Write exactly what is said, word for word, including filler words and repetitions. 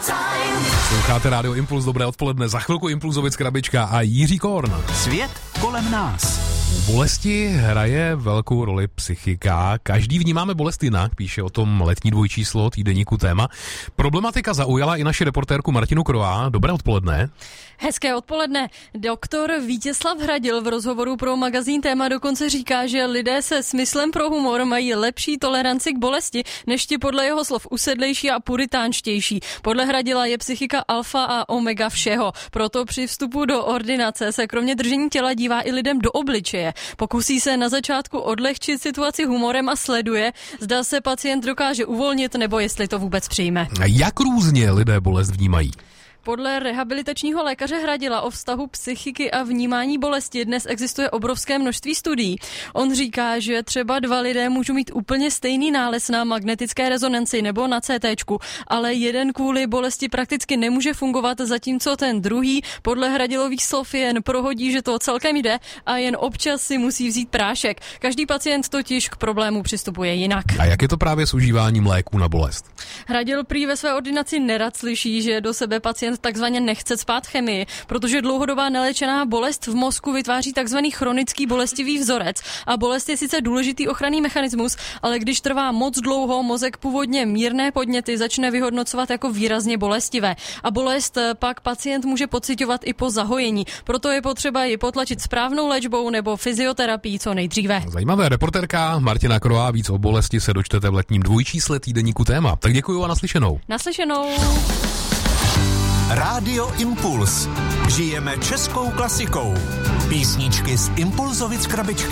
Sloucháte Rádio Impuls, dobré odpoledne. Za chvilku Impulzovic, Krabička a Jiří Korn. Svět kolem nás. U bolesti hraje velkou roli psychika. Každý vnímáme bolest jinak, píše o tom letní dvojčíslo týdeníku Téma. Problematika zaujala i naši reportérku Martinu Krová. Dobré odpoledne. Hezké odpoledne. Doktor Vítězslav Hradil v rozhovoru pro magazín Téma dokonce říká, že lidé se smyslem pro humor mají lepší toleranci k bolesti, než ti podle jeho slov usedlejší a puritánštější. Podle Hradila je psychika alfa a omega všeho. Proto při vstupu do ordinace se kromě držení těla dívá i lidem do obličeje. Pokusí se na začátku odlehčit situaci humorem a sleduje, zda se pacient dokáže uvolnit nebo jestli to vůbec přijme. Jak různě lidé bolest vnímají? Podle rehabilitačního lékaře Hradila o vztahu psychiky a vnímání bolesti dnes existuje obrovské množství studií. On říká, že třeba dva lidé můžou mít úplně stejný nález na magnetické rezonanci nebo na cé téčku, ale jeden kvůli bolesti prakticky nemůže fungovat, zatímco ten druhý podle Hradilových slov jen prohodí, že to celkem jde a jen občas si musí vzít prášek. Každý pacient totiž k problému přistupuje jinak. A jak je to právě s užíváním léků na bolest? Hradil prý ve své ordinaci nerad slyší, že do sebe pacient takzvaně nechce cpát chemii, protože dlouhodobá neléčená bolest v mozku vytváří takzvaný chronický bolestivý vzorec a bolest je sice důležitý ochranný mechanismus, ale když trvá moc dlouho, mozek původně mírné podněty začne vyhodnocovat jako výrazně bolestivé a bolest pak pacient může pociťovat i po zahojení. Proto je potřeba ji potlačit správnou léčbou nebo fyzioterapií co nejdříve. Zajímavé, reportérka Martina Krová, víc o bolesti se dočtete v letním dvojčísle týdeníku Téma. Tak děkuju a naslyšenou. Naslyšenou. Rádio Impuls. Žijeme českou klasikou. Písničky z Impulzovic Krabičky.